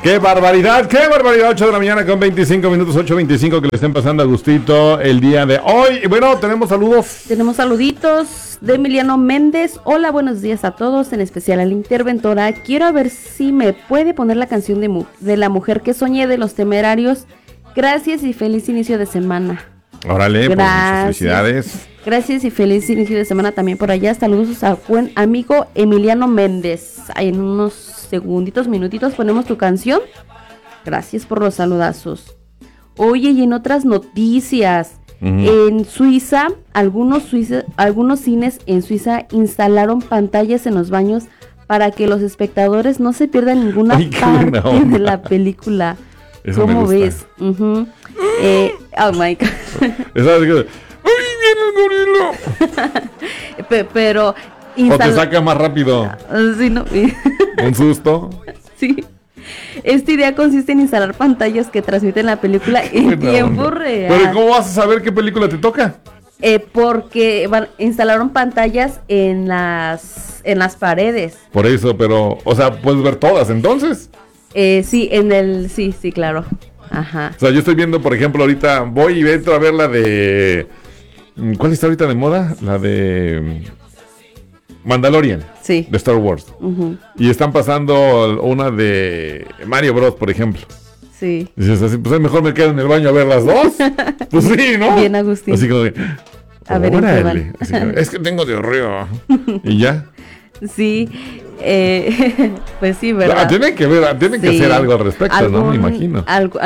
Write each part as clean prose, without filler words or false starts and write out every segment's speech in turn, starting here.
¡Qué barbaridad! ¡Qué barbaridad! 8 de la mañana con 25 minutos, 8:25, que le estén pasando a gustito el día de hoy. Y bueno, tenemos saludos. Tenemos saluditos de Emiliano Méndez. Hola, buenos días a todos, en especial a la interventora. Quiero ver si me puede poner la canción de La Mujer que Soñé de Los Temerarios. Gracias y feliz inicio de semana. Órale, pues muchas felicidades. Gracias y feliz inicio de semana también por allá. Saludos a buen amigo Emiliano Méndez. Ahí en unos segunditos, minutitos ponemos tu canción. Gracias por los saludazos. Oye, y en otras noticias, en Suiza, algunos cines en Suiza instalaron pantallas en los baños para que los espectadores no se pierdan ninguna parte de la película. Eso ¿Cómo ves? Oh my God. ¡Ay, viene el gorila! Pero o te saca más rápido. Sí, no. Un susto. Sí. Esta idea consiste en instalar pantallas que transmiten la película en tiempo real. Pero ¿cómo vas a saber qué película te toca? Porque instalaron pantallas en las paredes. Por eso, pero, o sea, puedes ver todas entonces. Sí, sí, claro. Ajá. O sea, yo estoy viendo, por ejemplo, ahorita voy y entro a ver la de... ¿Cuál está ahorita de moda? La de Mandalorian. Sí. De Star Wars. Y están pasando una de Mario Bros, por ejemplo. Sí. Y dices así, pues mejor me quedo en el baño a ver las dos. Pues sí, ¿no? Bien, Agustín. Así como de... A ver, órale. Así como, es que tengo diarrea. Y ya. Sí. Pues sí, ¿verdad? Tienen que hacer algo al respecto, ¿no? Me imagino.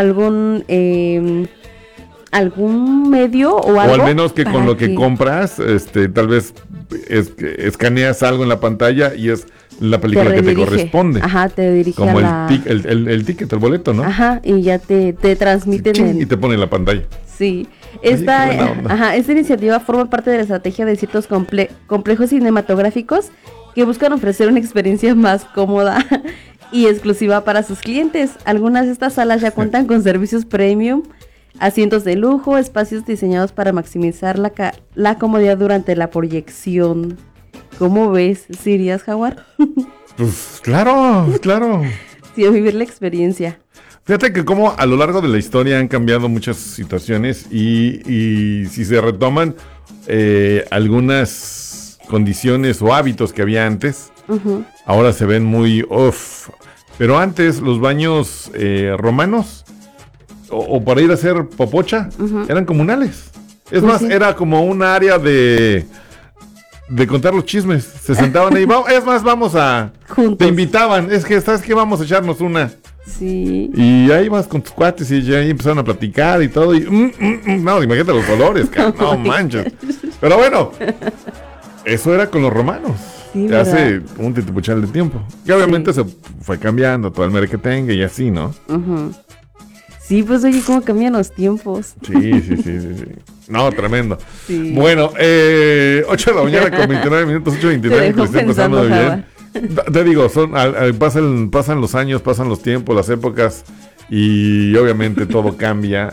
Algún medio o algo. O al menos que con lo que compras, tal vez escaneas algo en la pantalla y es la película que te corresponde. Ajá, te dirige como el ticket, el boleto, ¿no? Ajá, y ya te transmiten y te pone en la pantalla. Sí. Esta iniciativa forma parte de la estrategia de ciertos complejos cinematográficos que buscan ofrecer una experiencia más cómoda y exclusiva para sus clientes. Algunas de estas salas ya cuentan con servicios premium, asientos de lujo, espacios diseñados para maximizar la comodidad durante la proyección. ¿Cómo ves? ¿Sí irías, Jaguar? Pues claro. Sí, a vivir la experiencia. Fíjate que como a lo largo de la historia han cambiado muchas situaciones y si se retoman algunas condiciones o hábitos que había antes, ahora se ven muy pero antes los baños romanos o para ir a hacer popocha eran comunales. Es más, era como un área de contar los chismes. Se sentaban ahí, vamos a juntos. Te invitaban, es que sabes que vamos a echarnos una. Sí. Y ahí vas con tus cuates y ya ahí empezaron a platicar y todo y no, imagínate los olores, no manches. Pero bueno, eso era con los romanos. Sí, hace un titipuchal de tiempo. Y obviamente se fue cambiando todo el merequetengue y así, ¿no? Sí, pues oye, cómo cambian los tiempos. Sí. No, tremendo. Sí. Bueno, 8 de la mañana con 29 minutos, 8:29, que estén pasando bien. Te digo, pasan los años, pasan los tiempos, las épocas y obviamente todo cambia,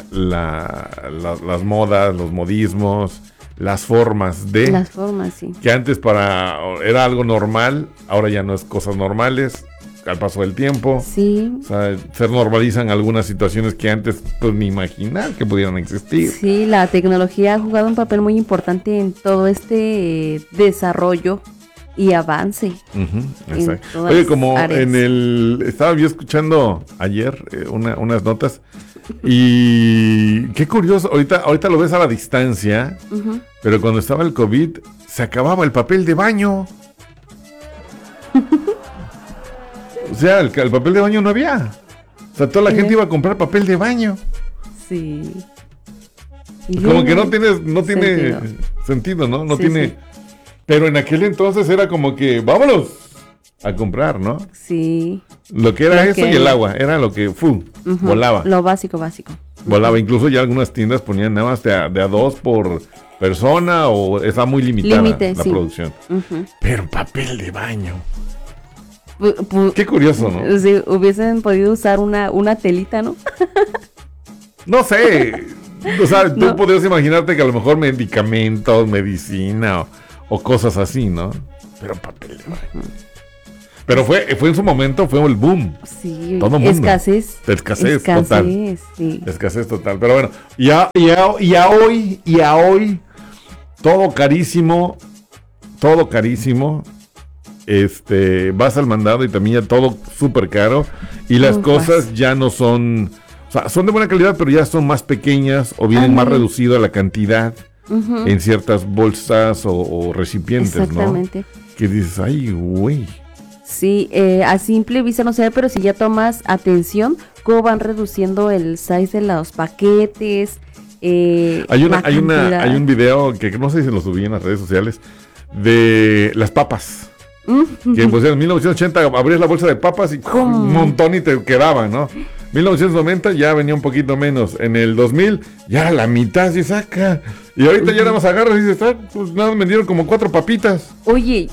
las modas, los modismos, las formas, sí. Que antes era algo normal, ahora ya no es cosas normales. Al paso del tiempo, sí. O sea, se normalizan algunas situaciones que antes pues ni imaginar que pudieran existir. Sí, la tecnología ha jugado un papel muy importante en todo este desarrollo y avance. Exacto. Oye, como áreas. Estaba yo escuchando ayer unas notas y qué curioso, ahorita lo ves a la distancia, pero cuando estaba el COVID se acababa el papel de baño. O sea, el papel de baño no había. O sea, toda la gente iba a comprar papel de baño. Sí. Como que no tiene sentido, ¿no? No tiene. Sí. Pero en aquel entonces era como que, vámonos a comprar, ¿no? Sí. Lo que era eso y el agua, era lo que volaba. Lo básico. Volaba, incluso ya algunas tiendas ponían nada más de a 2 por persona o estaba muy limitada la producción. Pero papel de baño. Qué curioso, ¿no? Si hubiesen podido usar una telita, ¿no? No sé. O sea, tú podrías imaginarte que a lo mejor medicamentos, medicina o cosas así, ¿no? Pero papel de baño. Pero fue en su momento, fue el boom. Sí, todo mundo. Escasez total. Sí. Escasez total. Pero bueno, y a hoy, todo carísimo. Vas al mandado y también ya todo súper caro. Y las cosas ya no son, o sea, son de buena calidad, pero ya son más pequeñas o vienen más reducido a la cantidad en ciertas bolsas o recipientes, exactamente, ¿no? Que dices, ay, güey. Sí, a simple vista no sé, pero si ya tomas atención, cómo van reduciendo el size de los paquetes. Hay un video que no sé si lo subí en las redes sociales de las papas. Que pues en 1980 abrías la bolsa de papas y un montón y te quedaba, ¿no? 1990 ya venía un poquito menos. En el 2000 ya la mitad se saca. Y ahorita ya nada más agarras y dices, pues nada, me dieron como 4 papitas. Oye,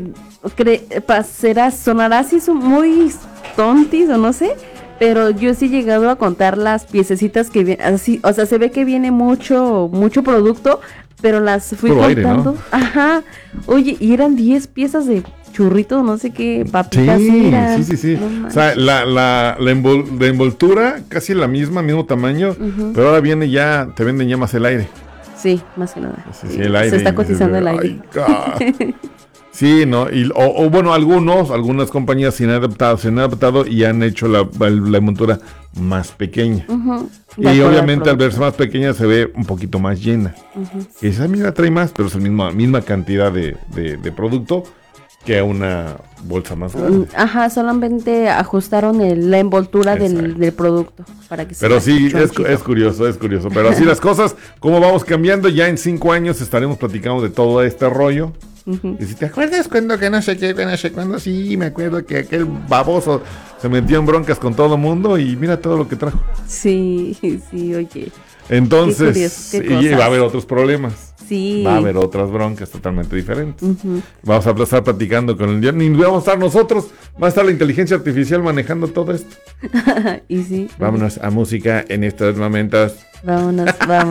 sonará así muy tontis o no sé, pero yo sí he llegado a contar las piececitas que vienen, así, o sea, se ve que viene mucho producto, pero las fui puro contando. Aire, ¿no? Ajá. Oye, y eran 10 piezas de churrito, no sé qué papitas eran. Sí. No, o sea, la envoltura casi la misma, mismo tamaño, pero ahora te venden ya más el aire. Sí, más que nada. Sí, el aire. Se está cotizando el aire. Sí, ¿no? O bueno, algunas compañías se han adaptado y han hecho la envoltura más pequeña. Y obviamente al verse más pequeña se ve un poquito más llena. Y esa mira trae más, pero es la misma cantidad de producto que una bolsa más grande. Ajá, solamente ajustaron la envoltura del producto para que pero sí, es curioso. Pero así las cosas, cómo vamos cambiando, ya en 5 años estaremos platicando de todo este rollo. Y si te acuerdas cuando que no sé cuándo, sí, me acuerdo que aquel baboso se metió en broncas con todo el mundo y mira todo lo que trajo. Sí, oye. Entonces, y va a haber otros problemas. Sí. Va a haber otras broncas totalmente diferentes. Vamos a estar platicando con el día. Ni vamos a estar nosotros, va a estar la inteligencia artificial manejando todo esto. Y sí. Vámonos a música en estos momentos. Vámonos.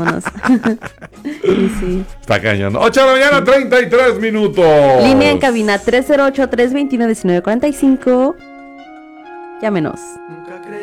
Y sí. Está cañón. 8 de la mañana, 33 minutos. Línea en cabina 308-321-1945. Llámenos.